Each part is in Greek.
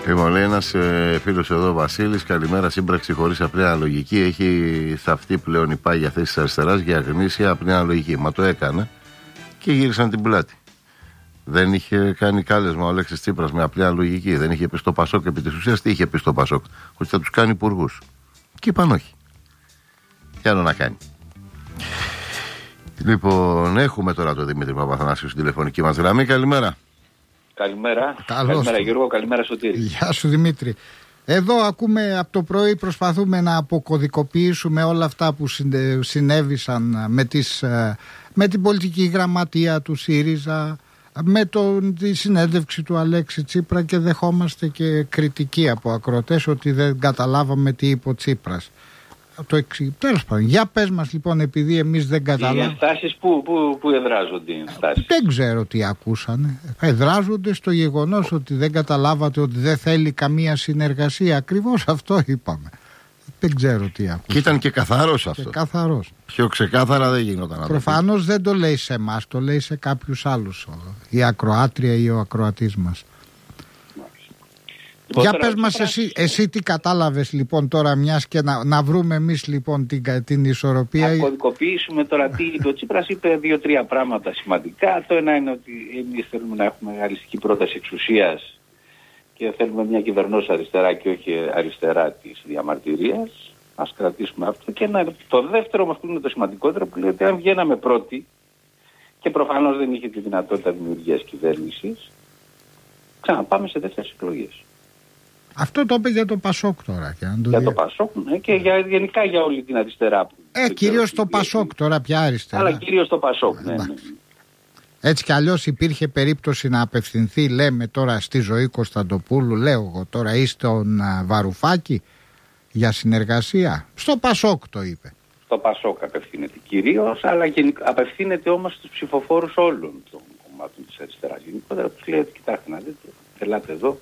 Λοιπόν, λέει ένας φίλος εδώ, Βασίλης, καλημέρα. Σύμπραξη χωρίς απλή αναλογική. Έχει θαυτεί πλέον η πάγια θέση της αριστεράς για γνήσια απλή αναλογική. Μα το έκανε και γύρισαν την πλάτη. Δεν είχε κάνει κάλεσμα ο Αλέξης Τσίπρας με απλή αναλογική. Δεν είχε πει στο Πασόκ επί της ουσίας. Τι είχε πει στο Πασόκ? Ότι θα τους κάνει υπουργούς. Και είπαν όχι. Τι άλλο να κάνει. Λοιπόν, έχουμε τώρα τον Δημήτρη Παπαθανάσιο στην τηλεφωνική μας γραμμή. Καλημέρα. Καλημέρα. Καλημέρα Γιώργο, καλημέρα Σωτήρη. Γεια σου Δημήτρη. Εδώ ακούμε από το πρωί, προσπαθούμε να αποκωδικοποιήσουμε όλα αυτά που συνέβησαν με την πολιτική γραμματεία του ΣΥΡΙΖΑ, με τη συνέντευξη του Αλέξη Τσίπρα, και δεχόμαστε και κριτική από ακροατές ότι δεν καταλάβαμε τι είπε ο Τσίπρας. Τέλος πάντων, για πες μας λοιπόν, επειδή εμείς δεν καταλάβαμε. Οι ενστάσεις που εδράζονται οι ενστάσεις? Δεν ξέρω τι ακούσανε. Εδράζονται στο γεγονός ότι δεν καταλάβατε ότι δεν θέλει καμία συνεργασία. Ακριβώς αυτό είπαμε. Δεν ξέρω τι ακούσανε. Και ήταν και καθαρός αυτό. Και καθαρός. Πιο ξεκάθαρα δεν γινόταν. Προφανώς δεν το λέει σε εμάς, το λέει σε κάποιους άλλους. Η ακροάτρια ή ο ακροατής μας. Για πες μας εσύ τι κατάλαβες λοιπόν τώρα, μιας και να βρούμε εμείς λοιπόν την ισορροπία. Να κωδικοποιήσουμε τώρα τι είπε ο Τσίπρας. Είπε 2-3 πράγματα σημαντικά. Το ένα είναι ότι εμείς θέλουμε να έχουμε ρεαλιστική πρόταση εξουσίας και θέλουμε μια κυβερνώσα αριστερά και όχι αριστερά της διαμαρτυρίας. Ας κρατήσουμε αυτό. Και το δεύτερο όμως που είναι το σημαντικότερο, που λέει ότι αν βγαίναμε πρώτοι, και προφανώς δεν είχε τη δυνατότητα δημιουργίας κυβέρνησης, ξαναπάμε σε δεύτερες εκλογές. Αυτό το είπε για το Πασόκ τώρα. Για το Πασόκ, ναι, και γενικά για όλη την αριστερά. Κυρίως το Πασόκ τώρα, πια αριστερά. Αλλά κυρίως το Πασόκ, ναι. Έτσι κι αλλιώς υπήρχε περίπτωση να απευθυνθεί, λέμε τώρα, στη Ζωή Κωνσταντοπούλου, λέω εγώ τώρα, ή στον Βαρουφάκη για συνεργασία. Στο Πασόκ το είπε. Στο Πασόκ απευθύνεται κυρίως, αλλά απευθύνεται όμως στους ψηφοφόρους όλων των κομμάτων της αριστεράς. Γενικότερα τους λέει ότι κοιτάξτε να δείτε, ελάτε εδώ.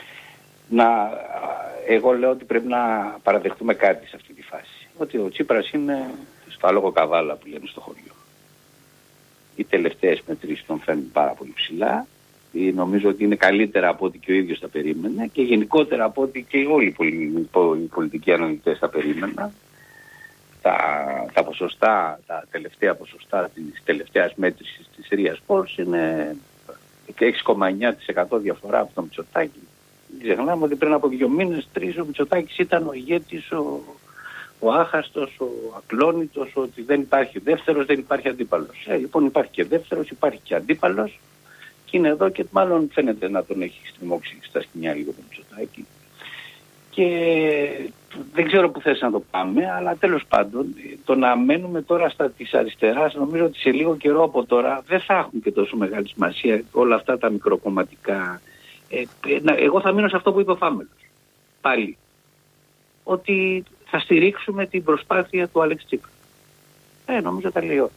Εγώ λέω ότι πρέπει να παραδεχτούμε κάτι σε αυτή τη φάση. Ότι ο Τσίπρας είναι στο άλογο καβάλα που λένε στο χωριό. Οι τελευταίες μετρήσεις τον φέρνουν πάρα πολύ ψηλά. Νομίζω ότι είναι καλύτερα από ό,τι και ο ίδιος τα περίμενε και γενικότερα από ό,τι και όλοι οι πολιτικοί αναλυτές τα περίμεναν. Τα ποσοστά, τα τελευταία ποσοστά της τελευταίας μέτρησης της Ρίας Πόλς είναι 6,9% διαφορά από το Μητσοτάκη. Ξεχνάμε ότι πριν από 2 μήνες, 3, ο Μητσοτάκης ήταν ο ηγέτης, ο άχαστος, ο ακλόνητος, ότι δεν υπάρχει δεύτερος, δεν υπάρχει αντίπαλος. Λοιπόν, υπάρχει και δεύτερος, υπάρχει και αντίπαλος, και είναι εδώ και μάλλον φαίνεται να τον έχει στριμώξει στα σκοινιά λίγο το Μητσοτάκη. Και δεν ξέρω που θες να το πάμε, αλλά τέλος πάντων, το να μένουμε τώρα στα της αριστεράς, νομίζω ότι σε λίγο καιρό από τώρα δεν θα έχουν και τόσο μεγάλη σημασία όλα αυτά τα μικροκομματικά. Εγώ θα μείνω σε αυτό που είπε ο Φάμελος. Πάλι. Ότι θα στηρίξουμε την προσπάθεια του Αλέξη Τσίπρα. Νομίζω τα λέει όλα.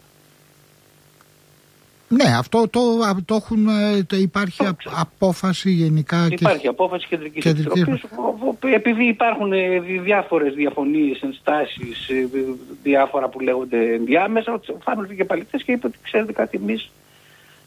Ναι, αυτό το έχουν. Υπάρχει απόφαση γενικά. Υπάρχει απόφαση κεντρικής επιτροπής. Επειδή υπάρχουν διάφορες διαφωνίες, ενστάσεις, διάφορα που λέγονται ενδιάμεσα, ο Φάμελος βγήκε παλιτές και είπε ότι ξέρετε κάτι, εμείς